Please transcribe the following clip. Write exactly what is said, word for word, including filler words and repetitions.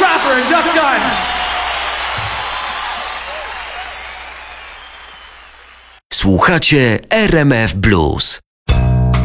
Trapper and Duck Diamond. Słuchacie R M F Blues.